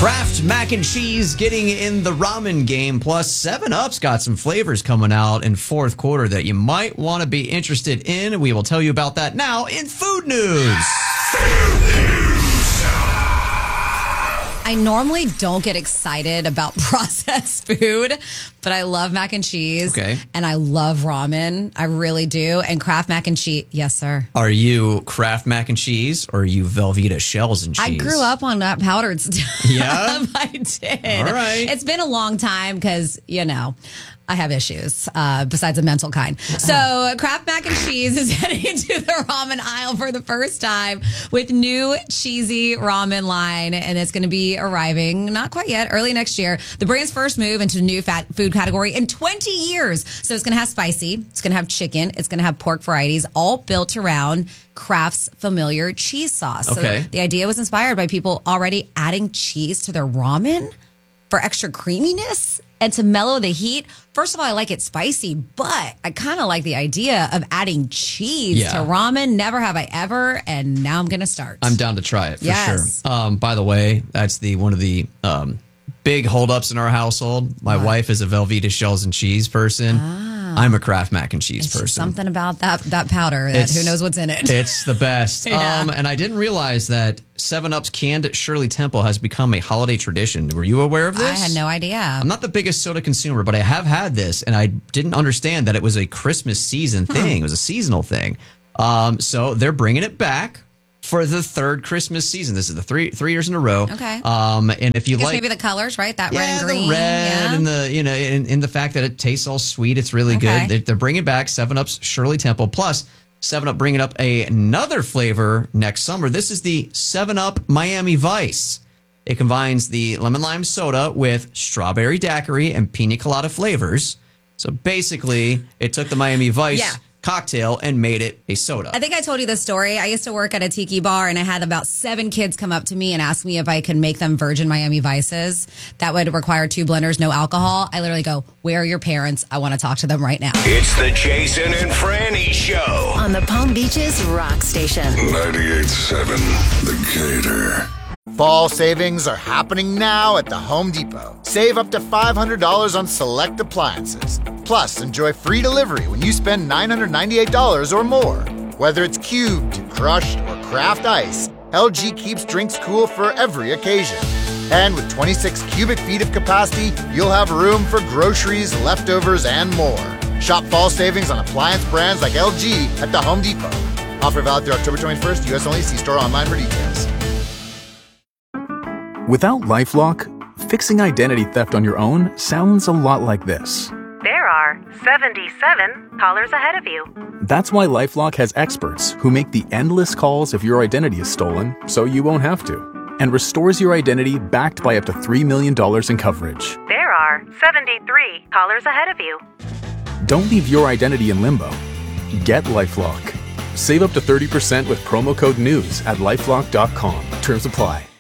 Kraft Mac and Cheese getting in the ramen game, plus 7-Up's got some flavors coming out in fourth quarter that you might want to be interested in. We will tell you about that now in Food News. I normally don't get excited about processed food, but I love mac and cheese. Okay. And I love ramen. I really do. And Kraft Mac and Cheese, yes, sir. Are you Kraft Mac and Cheese or are you Velveeta shells and cheese? I grew up on that powdered stuff. Yeah? I did. All right. It's been a long time because, I have issues besides a mental kind. So Kraft Mac and Cheese is heading into the ramen aisle for the first time with new cheesy ramen line. And it's going to be arriving, not quite yet, early next year. The brand's first move into a new food category in 20 years. So it's going to have spicy. It's going to have chicken. It's going to have pork varieties, all built around Kraft's familiar cheese sauce. Okay. So the idea was inspired by people already adding cheese to their ramen for extra creaminess and to mellow the heat. First of all, I like it spicy, but I kind of like the idea of adding cheese to ramen. Never have I ever, and now I'm going to start. I'm down to try it for Yes. sure. By the way, that's one of the big holdups in our household. My wife is a Velveeta shells and cheese person. I'm a Kraft Mac and Cheese person. Something about that powder that who knows what's in it. It's the best. Yeah. And I didn't realize that 7-Up's canned Shirley Temple has become a holiday tradition. Were you aware of this? I had no idea. I'm not the biggest soda consumer, but I have had this, and I didn't understand that it was a Christmas season thing. It was a seasonal thing. So they're bringing it back for the third Christmas season. This is the three years in a row. Okay. And if you like, maybe the colors, right? That red and green. the red and the in the fact that it tastes all sweet, it's really good. They're bringing back 7-Up's Shirley Temple, plus 7-Up bringing up another flavor next summer. This is the 7-Up Miami Vice. It combines the lemon lime soda with strawberry daiquiri and pina colada flavors. So basically, it took the Miami Vice cocktail and made it a soda. I think I told you this story. I used to work at a tiki bar, and I had about 7 kids come up to me and ask me if I could make them virgin Miami Vices. That would require 2 blenders, no alcohol. I literally go, where are your parents? I want to talk to them right now. It's the Jason and Franny Show on the Palm Beaches Rock Station. 98.7 The Gator. Fall savings are happening now at the Home Depot. Save up to $500 on select appliances. Plus, enjoy free delivery when you spend $998 or more. Whether it's cubed, crushed, or craft ice, LG keeps drinks cool for every occasion. And with 26 cubic feet of capacity, you'll have room for groceries, leftovers, and more. Shop fall savings on appliance brands like LG at the Home Depot. Offer valid through October 21st, U.S. only. See store online for details. Without LifeLock, fixing identity theft on your own sounds a lot like this. There are 77 callers ahead of you. That's why LifeLock has experts who make the endless calls if your identity is stolen, so you won't have to, and restores your identity backed by up to $3 million in coverage. There are 73 callers ahead of you. Don't leave your identity in limbo. Get LifeLock. Save up to 30% with promo code NEWS at LifeLock.com. Terms apply.